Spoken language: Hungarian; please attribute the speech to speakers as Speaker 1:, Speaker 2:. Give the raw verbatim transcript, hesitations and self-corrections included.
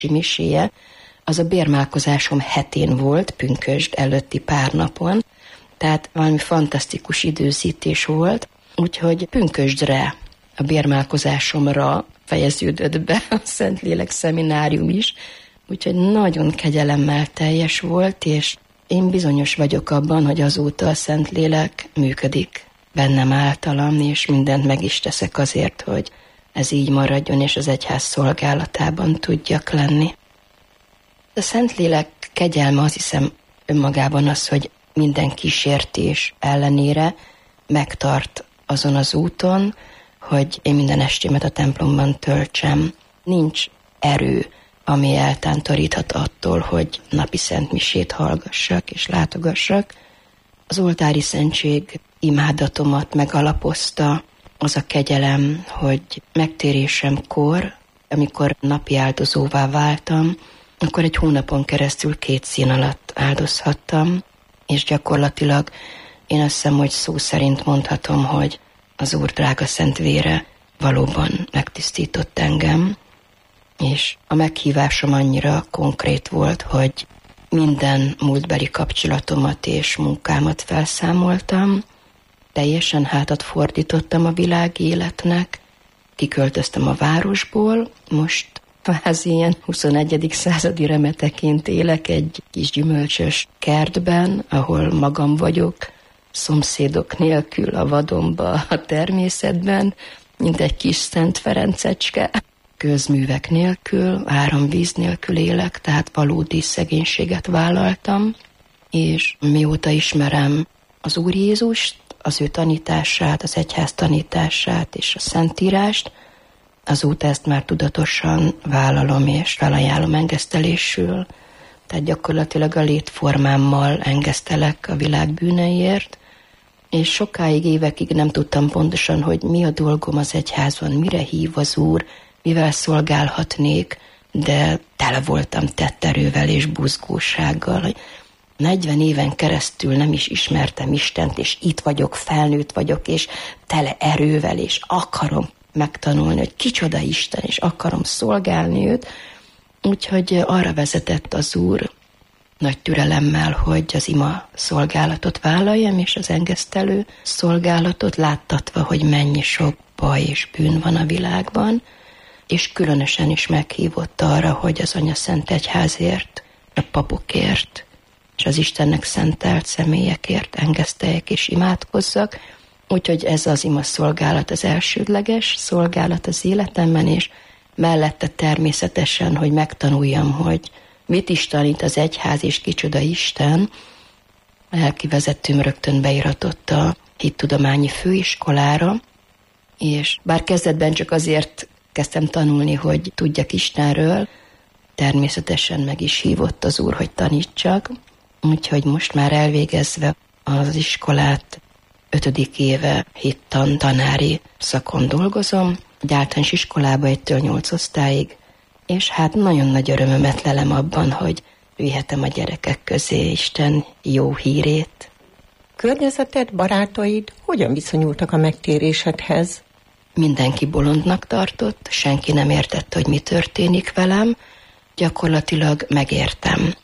Speaker 1: miséje, az a bérmálkozásom hetén volt, pünkösd előtti pár napon, tehát valami fantasztikus időzítés volt, úgyhogy pünkösdre, a bérmálkozásomra fejeződött be a Szentlélek szeminárium is, úgyhogy nagyon kegyelemmel teljes volt, és én bizonyos vagyok abban, hogy azóta a Szentlélek működik bennem általam, és mindent meg is teszek azért, hogy ez így maradjon, és az egyház szolgálatában tudjak lenni. A Szentlélek kegyelme, azt hiszem önmagában az, hogy minden kísértés ellenére megtart azon az úton, hogy én minden estémet a templomban töltsem. Nincs erő, ami eltántoríthat attól, hogy napi szentmisét hallgassak és látogassak. Az oltári szentség imádatomat megalapozta az a kegyelem, hogy megtérésemkor, amikor napi áldozóvá váltam, akkor egy hónapon keresztül két szín alatt áldozhattam, és gyakorlatilag én azt hiszem, hogy szó szerint mondhatom, hogy az Úr drága szent vére valóban megtisztított engem, és a meghívásom annyira konkrét volt, hogy minden múltbeli kapcsolatomat és munkámat felszámoltam, teljesen hátat fordítottam a világi életnek, kiköltöztem a városból, most kvázi ilyen huszonegyedik századi remeteként élek egy kis gyümölcsös kertben, ahol magam vagyok, szomszédok nélkül a vadonba, a természetben, mint egy kis Szent Ferencecske, közművek nélkül, áramvíz nélkül élek, tehát valódi szegénységet vállaltam, és mióta ismerem az Úr Jézust, az ő tanítását, az egyház tanítását és a Szentírást, azóta ezt már tudatosan vállalom és felajánlom engesztelésül, tehát gyakorlatilag a létformámmal engesztelek a világ bűneiért, és sokáig, évekig nem tudtam pontosan, hogy mi a dolgom az egyházban, mire hív az Úr, mivel szolgálhatnék, de tele voltam tetterővel és buzgósággal, hogy negyven éven keresztül nem is ismertem Istent, és itt vagyok, felnőtt vagyok, és tele erővel, és akarom megtanulni, hogy kicsoda Isten, és akarom szolgálni őt. Úgyhogy arra vezetett az Úr nagy türelemmel, hogy az ima szolgálatot vállaljam, és az engesztelő szolgálatot, láttatva, hogy mennyi sok baj és bűn van a világban, és különösen is meghívott arra, hogy az Anyaszent Egyházért, a papokért, és az Istennek szentelt személyekért engeszteljek és imádkozzak. Úgyhogy ez az ima szolgálat az elsődleges szolgálat az életemben, és mellette természetesen, hogy megtanuljam, hogy mit is tanít az egyház, és kicsoda Isten. A lelkivezetőm rögtön beiratott a hittudományi főiskolára, és bár kezdetben csak azért kezdtem tanulni, hogy tudjak Istenről, természetesen meg is hívott az Úr, hogy tanítsak, úgyhogy most már elvégezve az iskolát ötödik éve hittan tanári szakon dolgozom, egy általános iskolába egytől nyolc osztályig, és hát nagyon nagy örömömet lelem abban, hogy vihetem a gyerekek közé Isten jó hírét.
Speaker 2: Környezeted, barátaid hogyan viszonyultak a megtérésedhez?
Speaker 1: Mindenki bolondnak tartott, senki nem értette, hogy mi történik velem, gyakorlatilag megértem.